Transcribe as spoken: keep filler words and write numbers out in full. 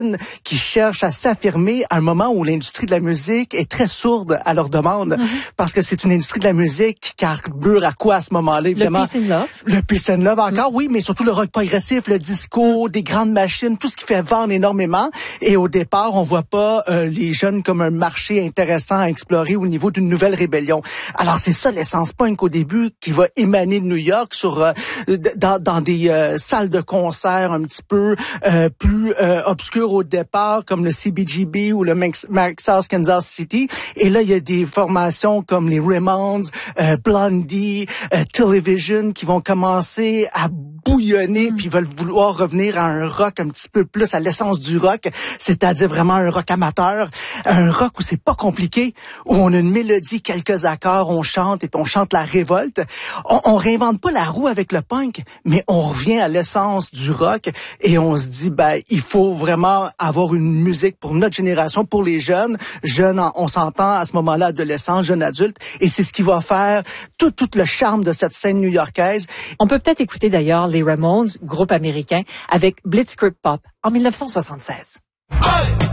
qui cherchent à s'affirmer à un moment où l'industrie de la musique est très sourde à leur demande, mm-hmm. parce que c'est une industrie de la musique qui carbure à quoi à ce moment-là, évidemment? Le peace and love. Le peace and love encore, mm-hmm. oui, mais surtout le rock progressif, le disco, mm-hmm. des grandes machines, tout ce qui fait vendre énormément. Et au départ, on voit pas euh, les jeunes comme un marché intéressant à explorer au niveau d'une nouvelle rébellion. Alors c'est ça l'essence punk au début qui va émaner de New York sur euh, dans, dans des euh, salles de concert un petit peu euh, plus euh, obscures au départ, comme le C B G B ou le Max's Kansas City. Et là, il y a des formations comme les Ramones, euh, Blondie, euh, Television qui vont commencer à bouillonner, mm. puis veulent vouloir revenir à un rock un petit peu plus à l'essence du rock, c'est-à-dire vraiment un rock amateur, un rock où c'est pas compliqué, où on a une mélodie, quelques accords, on chante et puis on chante la révolte. On, on réinvente pas la roue avec le punk, mais on revient à l'essence du rock et on se dit, ben, il faut vraiment avoir une musique pour notre génération, pour les jeunes. Jeunes, on s'entend à ce moment-là, adolescents, jeunes adultes, et c'est ce qui va faire tout, tout le charme de cette scène new-yorkaise. On peut peut-être écouter d'ailleurs les Ramones, groupe américain, avec Blitzkrieg Pop en dix-neuf cent soixante-seize. Hey!